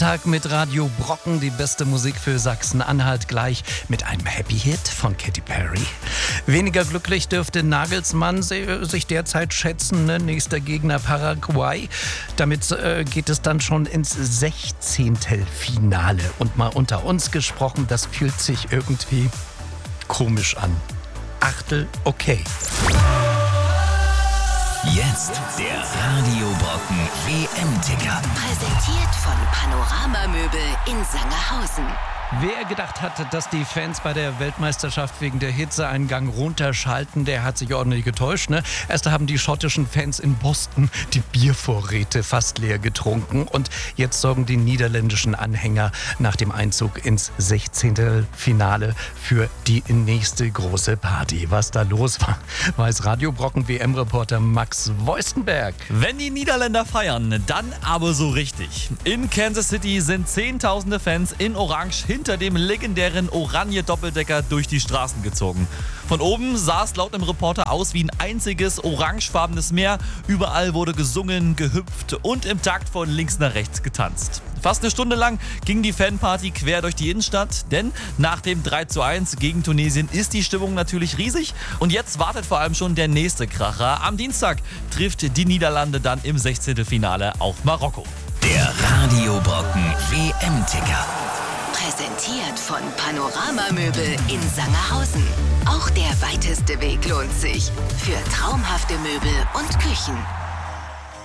Tag mit Radio Brocken, die beste Musik für Sachsen-Anhalt, gleich mit einem Happy Hit von Katy Perry. Weniger glücklich dürfte Nagelsmann sich derzeit schätzen, ne? Nächster Gegner Paraguay. Damit geht es dann schon ins 16. Finale. Und mal unter uns gesprochen, das fühlt sich irgendwie komisch an. Achtel, okay. Jetzt der Radio Brocken WM-Ticker. Präsentiert von Panorama Möbel in Sangerhausen. Wer gedacht hatte, dass die Fans bei der Weltmeisterschaft wegen der Hitze einen Gang runterschalten, der hat sich ordentlich getäuscht. Ne? Erst haben die schottischen Fans in Boston die Biervorräte fast leer getrunken. Und jetzt sorgen die niederländischen Anhänger nach dem Einzug ins 16. Finale für die nächste große Party. Was da los war, weiß Radio Brocken WM-Reporter Max Voistenberg. Wenn die Niederländer feiern, dann aber so richtig. In Kansas City sind Zehntausende Fans in Orange hinter dem legendären Oranje-Doppeldecker durch die Straßen gezogen. Von oben sah es laut dem Reporter aus wie ein einziges orangefarbenes Meer. Überall wurde gesungen, gehüpft und im Takt von links nach rechts getanzt. Fast eine Stunde lang ging die Fanparty quer durch die Innenstadt, denn nach dem 3:1 gegen Tunesien ist die Stimmung natürlich riesig. Und jetzt wartet vor allem schon der nächste Kracher. Am Dienstag trifft die Niederlande dann im 16. Finale auf Marokko. Der Radio Brocken WM-Ticker. Präsentiert von Panorama Möbel in Sangerhausen. Auch der weiteste Weg lohnt sich. Für traumhafte Möbel und Küchen.